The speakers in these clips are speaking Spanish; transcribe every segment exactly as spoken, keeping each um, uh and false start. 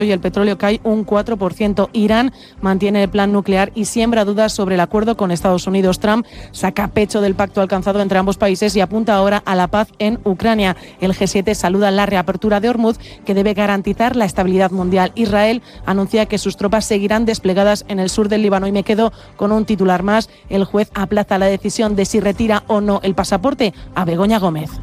y el petróleo cae un cuatro por ciento. Irán mantiene el plan nuclear y siembra dudas sobre el acuerdo con Estados Unidos. Trump saca pecho del pacto alcanzado entre ambos países y apunta ahora a la paz en Ucrania. El G siete saluda la reapertura de Hormuz, que debe garantizar la estabilidad mundial. Israel anuncia que sus tropas seguirán desplegadas en el sur del Líbano. Y me quedo con un titular más. El juez aplaza la decisión de si retira o no el pasaporte a Begoña Gómez.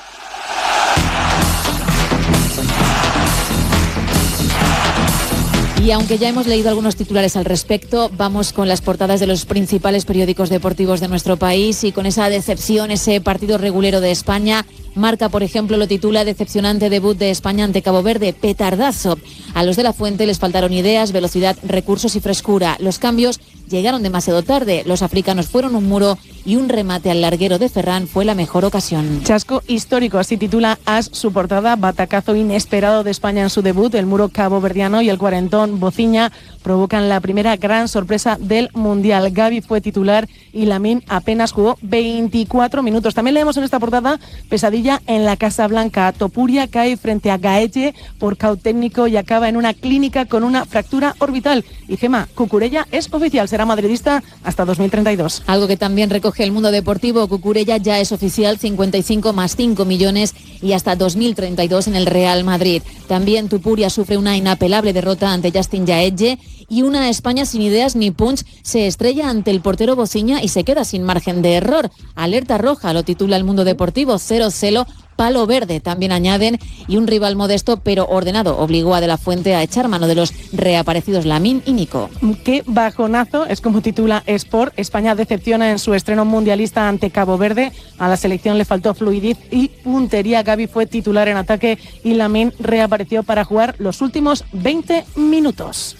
Y aunque ya hemos leído algunos titulares al respecto, vamos con las portadas de los principales periódicos deportivos de nuestro país y con esa decepción, ese partido regulero de España. Marca, por ejemplo, lo titula decepcionante debut de España ante Cabo Verde, petardazo. A los de la Fuente les faltaron ideas, velocidad, recursos y frescura. Los cambios llegaron demasiado tarde. Los africanos fueron un muro y un remate al larguero de Ferran fue la mejor ocasión. Chasco histórico, así titula As su portada. Batacazo inesperado de España en su debut. El muro caboverdiano y el cuarentón Bociña provocan la primera gran sorpresa del Mundial. Gavi fue titular y Lamine apenas jugó veinticuatro minutos. También leemos en esta portada pesadilla en la Casa Blanca. Topuria cae frente a Gaelle por caos técnico y acaba en una clínica con una fractura orbital. Y Gemma, Cucurella es oficial, será madridista hasta dos mil treinta y dos. Algo que también recoge el mundo deportivo. Cucurella ya es oficial, cincuenta y cinco más cinco millones y hasta dos mil treinta y dos en el Real Madrid. También Topuria sufre una inapelable derrota ante Justin Gaelle y una España sin ideas ni punch se estrella ante el portero Bociña y se queda sin margen de error. Alerta roja, lo titula el mundo deportivo. Cero celo, palo verde, también añaden, y un rival modesto pero ordenado obligó a De la Fuente a echar mano de los reaparecidos Lamine y Nico. Qué bajonazo, es como titula Sport. España decepciona en su estreno mundialista ante Cabo Verde. A la selección le faltó fluidez y puntería. Gavi fue titular en ataque y Lamine reapareció para jugar los últimos veinte minutos.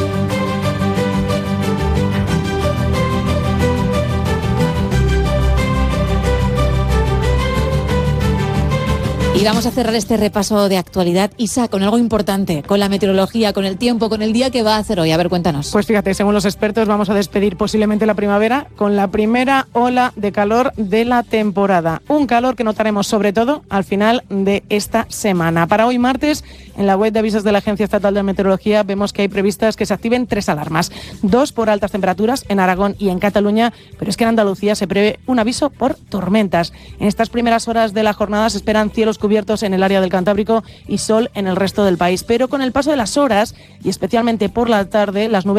Y vamos a cerrar este repaso de actualidad, Isa, con algo importante, con la meteorología, con el tiempo, con el día que va a hacer hoy. A ver, cuéntanos. Pues fíjate, según los expertos vamos a despedir posiblemente la primavera con la primera ola de calor de la temporada. Un calor que notaremos sobre todo al final de esta semana. Para hoy martes, en la web de avisos de la Agencia Estatal de Meteorología vemos que hay previstas que se activen tres alarmas. Dos por altas temperaturas en Aragón y en Cataluña, pero es que en Andalucía se prevé un aviso por tormentas. En estas primeras horas de la jornada se esperan cielos cubiertos en el área del Cantábrico y sol en el resto del país. Pero con el paso de las horas y especialmente por la tarde, las nubes